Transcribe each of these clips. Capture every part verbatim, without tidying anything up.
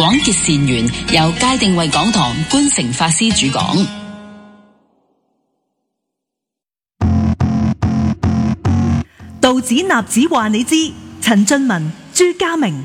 廣結善緣，由界定為港堂觀誠法師主講。 道指納指話你知，陳俊文、朱家明。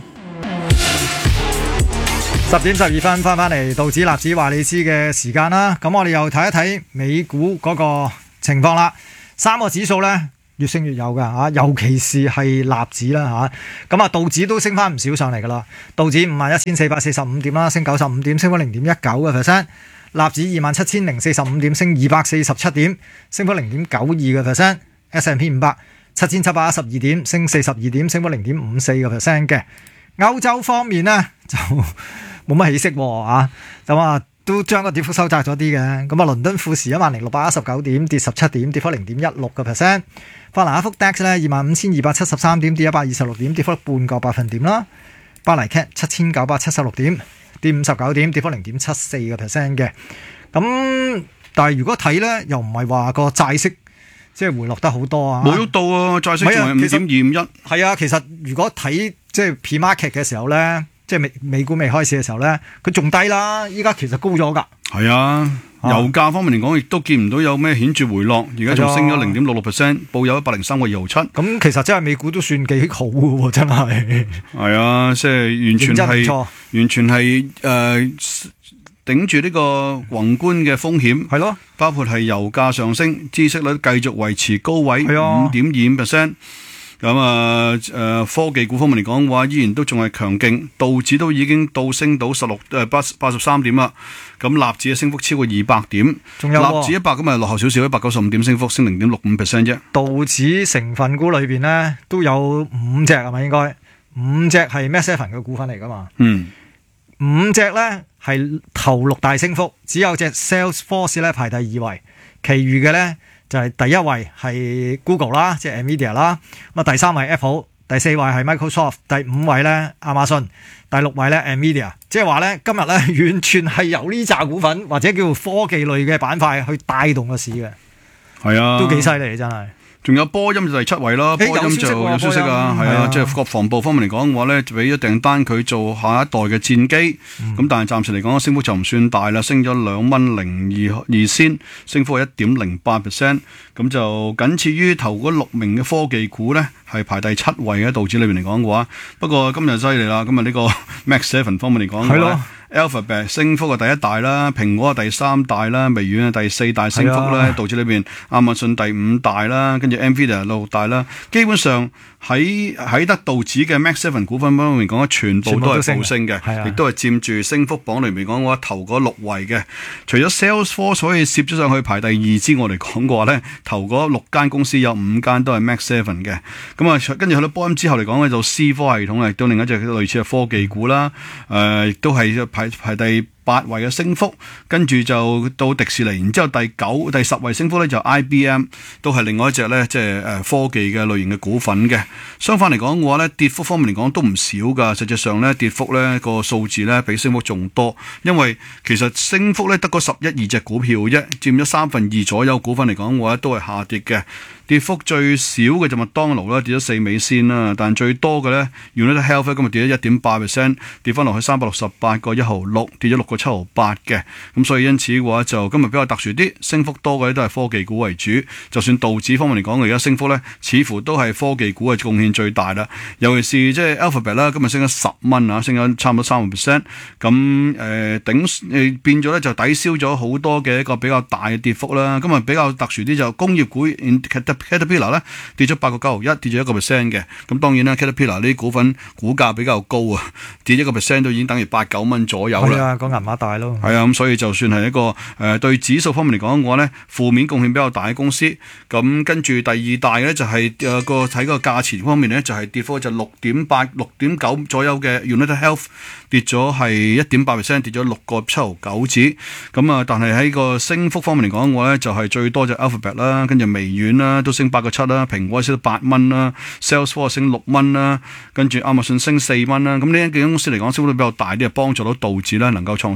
十點十二分翻返嚟道指納指話你知嘅時間啦，咁我哋又睇一睇美股嗰個情況啦。三個指數咧越升越有噶吓，尤其是係納指啦吓，咁啊道指都升翻唔少上嚟噶啦。道指五萬一千四百四十五點啦，升九十五點，升幅零點一九個 percent。納指二萬七千零四十五點，升二百四十七點，升幅零點九二個 percent。S and P 五百七千七百一十二點，升四十二點，升幅零點五四個 percent 嘅。歐洲方面呢，就冇乜起色喎啊，就話都將個跌幅收窄咗啲嘅。咁啊，倫敦富時一萬零六百一十九點，跌十七點，跌幅零點一六個 percent。法蘭克福 D A X 咧二萬五千二百七十三點，跌一百二十六點，跌幅半個百分點啦。巴黎 C A T 七千九百七十六點，跌五十九點，跌幅零點七四個 percent 嘅。咁但係如果睇咧，又唔係話個債息即係回落得好多啊， 冇喐到啊，債息仲係五點二五一。 係啊，其實如果睇即係 pre-market 嘅時候咧，即係美美股未開市嘅時候咧，佢仲低啦，依家其實高咗㗎。 係啊，油價方面嚟講，亦都見唔到有咩顯著回落，而家仲升咗零點六六 percent，報有一百零三個二毫七。咁其實真係美股都算幾好嘅喎，真係。 係啊，即係完全係完全係誒頂住呢個宏觀嘅風險。 係咯， 包括係油價上升，孳息率繼續維持高位五點二五 percent。咁啊，誒、呃，科技股方面嚟講嘅話，依然都仲係強勁，道指都已經到升到十六誒八八十三點啦。咁納指嘅升幅超過二百點，仲有納指一百咁啊落後少少，一百九十五點升幅，升零點六五 percent 啫。 道指成分股裏邊咧都有五隻係咪應該？五隻係 Mag Seven 嘅股份嚟噶嘛？嗯，五隻咧係頭六大升幅，只有隻 Salesforce 咧排第二位，其餘嘅咧。就係第一位係 Google 啦，即係 Nvidia 啦。咁啊，第三位 Apple， 第四位係 Microsoft， 第五位咧亞馬遜，第六位咧 Nvidia。即係話咧，今日咧完全係由呢紮股份或者叫做科技類嘅板塊去帶動個市嘅。 係啊， 都幾犀利真係。仲有波音就第七位啦，波音就有消息啊，係啊，即係國防部方面嚟講嘅話咧，就俾咗訂單佢做下一代嘅戰機，咁、嗯、但係暫時嚟講升幅就唔算大啦，升咗兩蚊零二二仙，升幅係一點零八 percent， 咁就僅次於頭嗰六名嘅科技股咧，係排第七位嘅道指裏邊嚟講嘅話，不過今日犀利啦，今日呢個 Mag Seven 方面嚟講嘅話。Alphabet 升幅係第一大啦，蘋果係第三大啦，微軟係第四大升幅啦，道指裏邊亞馬遜第五大啦，跟住 Nvidia 六大啦，基本上喺喺得道指嘅 Mag Seven 股份方面講咧，全部都係暴升嘅，亦都係佔住升幅榜裏面講嘅話頭嗰六位嘅。除咗 Salesforce 可以攝咗上去排第二之外嚟講嘅話咧，頭嗰六間公司有五間都係 Mag Seven 嘅。咁啊，跟住去到波音之後嚟講咧，就思科系統啊，亦都另一隻類似嘅科技股啦，誒、呃，亦都係。排排第八位嘅升幅，跟住就到迪士尼，然之後第九、第十位升幅咧就 I B M， 都係另外一隻咧，即係誒科技嘅類型嘅股份嘅。相反嚟講嘅話咧，跌幅方面嚟講都唔少噶。實際上咧，跌幅咧個數字咧比升幅仲多，因為其實升幅咧得嗰十一二隻股票啫，佔咗三分二左右股份嚟講嘅話都係下跌嘅。跌幅最少嘅就麥當勞啦，跌咗四美仙啦，但最多嘅咧，United Health 今日跌咗一點八 percent， 跌翻落去三百六十八個一毫六，跌咗六個七毫八嘅。咁所以因此嘅話就今日比較特殊啲，升幅多嘅都係科技股為主。就算道指方面嚟講，而家升幅咧似乎都係科技股嘅貢獻最大啦。尤其是即係 Alphabet 啦，今日升咗十蚊啊，升咗差唔多三個 percent。咁誒頂誒變咗咧就抵消咗好多嘅一個比較大嘅跌幅啦。今日比較特殊啲就工業股 Caterpillar 咧跌咗八個九毫一，跌咗一個 percent 嘅。咁當然啦 Caterpillar 呢啲股份股價比較高啊，跌一個 percent 都已經等於八九蚊左右啦。 係啊，個銀碼大咯。 係啊，咁所以就算係一個誒、呃、對指數方面嚟講嘅話咧，負面貢獻比較大嘅公司。咁跟住第二大嘅咧就係誒個睇個價錢方面咧就係、是、跌幅就六點八、六點九左右嘅 United Health 跌咗係一點八 percent， 跌咗六個七毫九子。咁啊，但係喺個升幅方面嚟講嘅話咧，就係、是、最多就 Alphabet 啦，跟住微軟啦都升八個七啦，蘋果升到八蚊啦 ，Salesforce 升六蚊啦，跟住亞馬遜升四蚊啦。咁呢一間公司嚟講，升幅都比較大啲，幫助到道指咧能夠創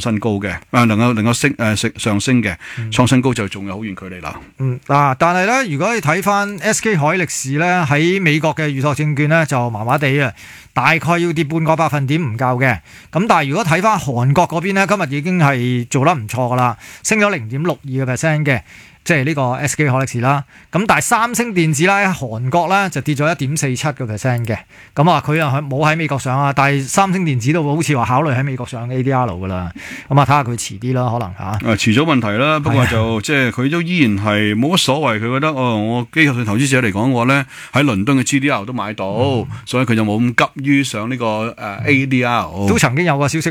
新高嘅，啊能夠能夠升誒上上升嘅，創新高就仲有好遠距離啦。 嗯嗱，但係咧，如果你睇翻 S K 海力士咧喺美國嘅預託證券咧就麻麻地啊，大概要跌半個百分點唔夠嘅。咁但係如果睇翻韓國嗰邊咧，今日已經係做得唔錯噶啦，升咗零點六二個 percent 嘅。即係呢個 S K 海力士啦，咁但係三星電子咧，韓國咧就跌咗一點四七個 percent 嘅，咁啊佢又冇喺美國上啊，但係三星電子都好似話考慮喺美國上 A D R 噶啦，咁啊睇下佢遲啲啦，可能嚇。啊， 遲早問題啦，不過就即係佢都依然係冇乜所謂，佢覺得哦，我機構性投資者嚟講嘅話咧，喺倫敦嘅 G D R 都買到，嗯、所以佢就冇咁急於上呢個誒 A D R。都曾經有個消息。